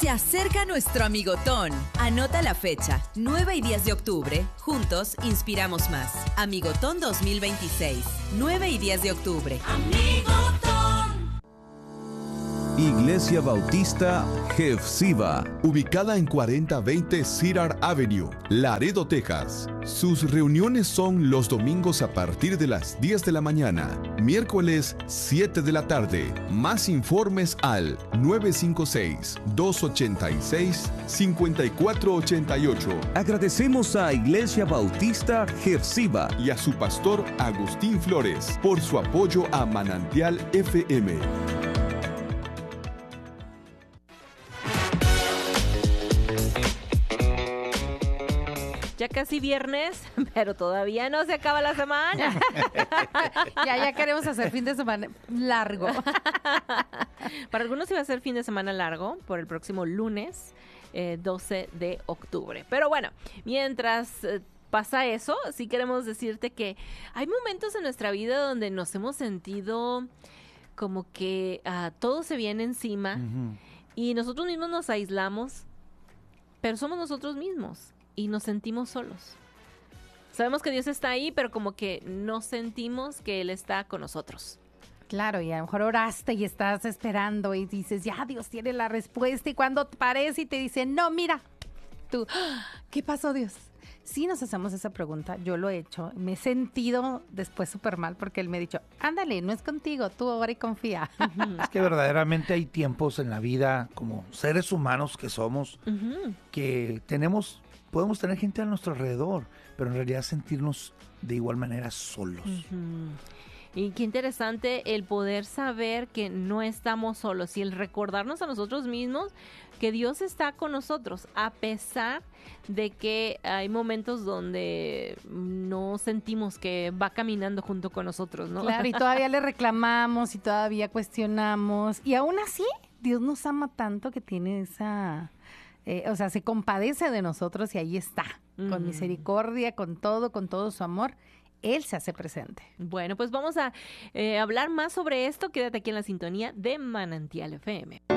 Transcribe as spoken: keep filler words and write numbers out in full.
Se acerca nuestro amigotón. Anota la fecha, nueve y diez de octubre. Juntos inspiramos más. Amigotón dos mil veintiséis, nueve y diez de octubre. Amigotón. Iglesia Bautista Jefsiba, ubicada en cuarenta veinte Cedar Avenue, Laredo, Texas. Sus reuniones son los domingos a partir de las diez de la mañana, miércoles siete de la tarde. Más informes al nueve cinco seis, dos ocho seis, cinco cuatro ocho ocho. Agradecemos a Iglesia Bautista Jefsiba y a su pastor Agustín Flores por su apoyo a Manantial F M. Ya casi viernes, pero todavía no se acaba la semana. ya, ya queremos hacer fin de semana largo. Para algunos iba a ser fin de semana largo por el próximo lunes, eh, doce de octubre. Pero bueno, mientras eh, pasa eso, sí queremos decirte que hay momentos en nuestra vida donde nos hemos sentido como que uh, todo se viene encima uh-huh. y nosotros mismos nos aislamos, pero somos nosotros mismos. Y nos sentimos solos. Sabemos que Dios está ahí, pero como que no sentimos que Él está con nosotros. Claro, y a lo mejor oraste y estás esperando y dices, ya Dios tiene la respuesta. Y cuando te parece y te dice, no, mira, tú, ¿qué pasó, Dios? Sí nos hacemos esa pregunta, yo lo he hecho. Me he sentido después súper mal porque Él me ha dicho, ándale, no es contigo, tú ora y confía. Es que verdaderamente hay tiempos en la vida, como seres humanos que somos, uh-huh. que tenemos... Podemos tener gente a nuestro alrededor, pero en realidad sentirnos de igual manera solos. Uh-huh. Y qué interesante el poder saber que no estamos solos y el recordarnos a nosotros mismos que Dios está con nosotros, a pesar de que hay momentos donde no sentimos que va caminando junto con nosotros, ¿no? Claro, y todavía le reclamamos y todavía cuestionamos. Y aún así, Dios nos ama tanto que tiene esa... Eh, o sea, se compadece de nosotros y ahí está, mm. con misericordia, con todo, con todo su amor. Él se hace presente. Bueno, pues vamos a eh, hablar más sobre esto. Quédate aquí en la sintonía de Manantial F M.